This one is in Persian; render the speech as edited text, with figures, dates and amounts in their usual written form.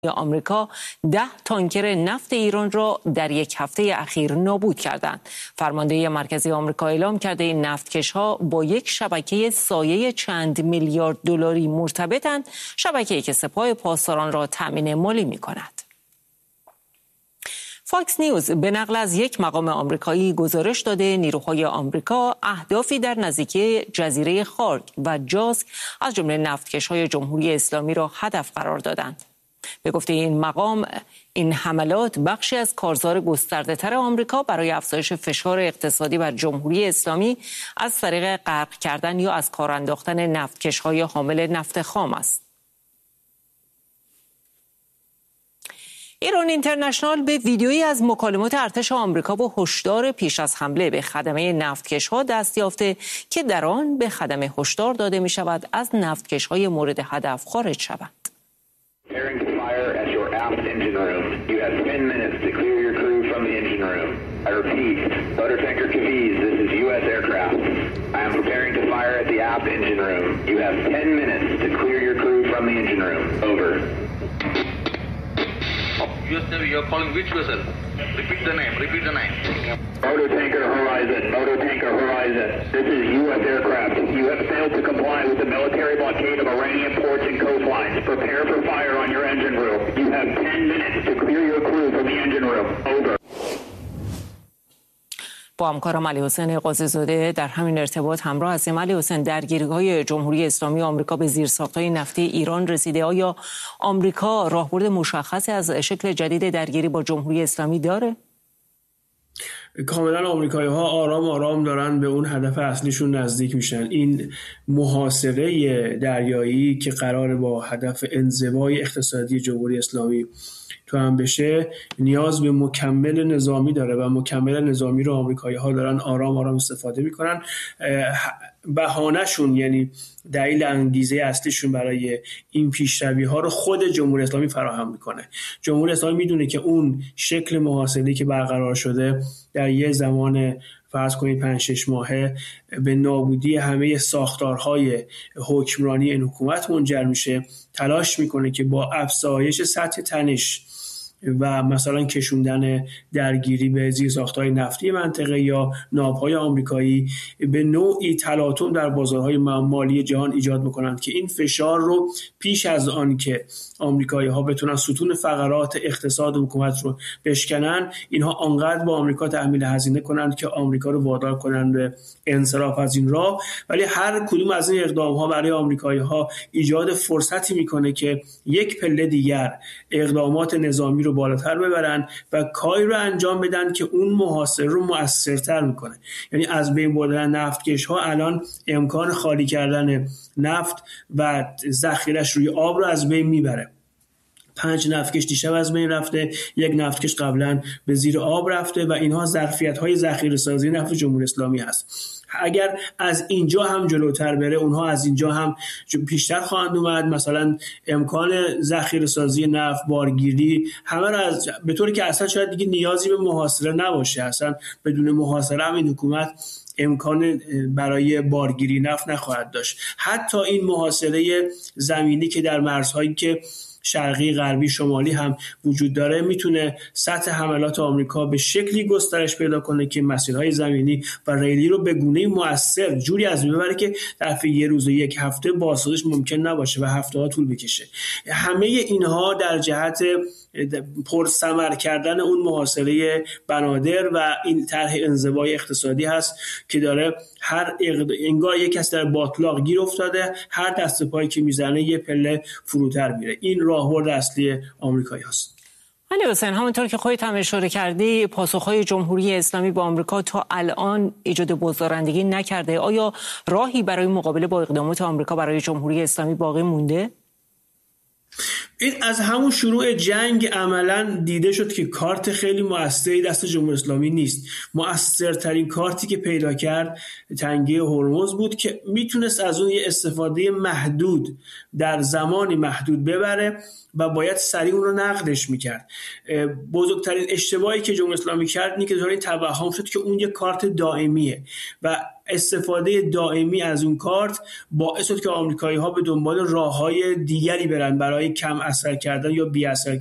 آمریکا 10 تانکر نفت ایران را در یک هفته اخیر نابود کردند. فرمانده مرکزی آمریکا اعلام کرده این نفتکش‌ها با یک شبکه سایه چند میلیارد دلاری مرتبطند، شبکه‌ای که سپاه پاسداران را تأمین مالی می‌کند. فاکس نیوز به نقل از یک مقام آمریکایی گزارش داده نیروهای آمریکا اهدافی در نزدیکی جزیره خارک و جاسک از جمله نفتکش‌های جمهوری اسلامی را هدف قرار دادند. به گفته این مقام، این حملات بخشی از کارزار گسترده‌تر آمریکا برای افزایش فشار اقتصادی بر جمهوری اسلامی از طریق غرق کردن یا از کار انداختن نفتکش‌های حامل نفت خام است. ایران اینترنشنال به ویدیویی از مکالمات ارتش آمریکا با هشدار پیش از حمله به خدمه نفتکش‌ها دست یافته که در آن به خدمه هشدار داده می‌شود از نفتکش‌های مورد هدف خارج شوند. US Navy, you're calling which vessel? Repeat the name, repeat the name. Motor Tanker Horizon, Motor Tanker Horizon. This is U.S. aircraft. You have failed to comply with the military blockade of Iranian ports and coastlines. Prepare for fire on your engine room. You have 10 minutes to clear your crew from the engine room. Over. با همکارم علی حسین قاضی‌زاده در همین ارتباط همراه هستیم. علی حسین، درگیری‌های جمهوری اسلامی آمریکا به زیرساخت‌های نفتی ایران رسیده. آیا آمریکا راهبرد مشخصی از شکل جدید درگیری با جمهوری اسلامی داره؟ کاملا آمریکایی‌ها آرام آرام دارن به اون هدف اصلیشون نزدیک میشن. این محاصره دریایی که قراره با هدف انزوای اقتصادی جمهوری اسلامی تو هم بشه نیاز به مکمل نظامی داره و مکمل نظامی رو آمریکایی‌ها دارن آرام آرام استفاده میکنن. بهانه‌شون، یعنی دلیل انگیزه اصلیشون برای این پیشروی‌ها رو خود جمهوری اسلامی فراهم میکنه. جمهوری اسلامی میدونه که اون شکل محاصره‌ای که برقرار شده در یه زمان فرض کنید 5-6 ماهه به نابودی همه ساختارهای حکمرانی این حکومت منجر میشه. تلاش میکنه که با افزایش سطح تنش و مثلا کشوندن درگیری به زیرساخت‌های نفتی منطقه یا ناوهای آمریکایی به نوعی تلاطم در بازارهای مالی جهان ایجاد بکنند که این فشار رو پیش از آن که آمریکایی‌ها بتونن ستون فقرات اقتصاد حکومت رو بشکنن، اینها آنقدر با آمریکا تحمیل هزینه کنند که آمریکا رو وادار کنند به انصراف از این راه. ولی هر کدوم از این اقدام‌ها برای آمریکایی‌ها ایجاد فرصتی میکنه که یک پله دیگر اقدامات نظامی رو بالاتر ببرن و کاری رو انجام بدن که اون محاصره رو مؤثرتر میکنه. یعنی از بین بردن نفتکش‌ها الان امکان خالی کردن نفت و ذخیره‌اش روی آب رو از بین میبره. 5 نفتکش دیشب از بین رفته، 1 نفتکش قبلا به زیر آب رفته و اینها ظرفیت‌های ذخیره‌سازی نفت جمهوری اسلامی هست. اگر از اینجا هم جلوتر بره، اونها از اینجا هم پیشتر خواهند اومد. مثلا امکان ذخیره سازی نفت، بارگیری، همه را به طوری که اصلا شاید دیگه نیازی به محاصره نباشه. اصلا بدون محاصره هم این حکومت امکان برای بارگیری نفت نخواهد داشت. حتی این محاصره زمینی که در مرزهایی که شرقی، غربی، شمالی هم وجود داره میتونه سطح حملات آمریکا به شکلی گسترش پیدا کنه که مسیرهای زمینی و ریلی رو به گونه‌ای مؤثر جوری از بین ببره که در یه روز و یک هفته بازسازیش ممکن نباشه و هفته‌ها طول بکشه. همه اینها در جهت پرثمر کردن اون محاصره بنادر و این طرح انزوای اقتصادی هست که داره انگار یک کس در باطلاق گیر افتاده، هر دست پایی که میزنه یه پله فروتر میره. این راهبرد اصلی آمریکایی هست. علی حسین، همونطور که خودت هم اشاره کردی، پاسخهای جمهوری اسلامی با آمریکا تا الان ایجاد بازدارندگی نکرده. آیا راهی برای مقابله با اقدامات آمریکا برای جمهوری اسلامی باقی مونده؟ این از همون شروع جنگ عملاً دیده شد که کارت خیلی مؤثری دست جمهوری اسلامی نیست. مؤثرترین کارتی که پیدا کرد تنگه هرمز بود که میتونست از اون یه استفاده محدود در زمانی محدود ببره و باید سریع اون رو نقدش میکرد. بزرگترین اشتباهی که جمهوری اسلامی کرد اینه که دچار توهم شد که اون یه کارت دائمیه و استفاده دائمی از اون کارت باعث شد که آمریکایی‌ها به دنبال راه‌های دیگری برن برای کم اثر کردن یا بی اثر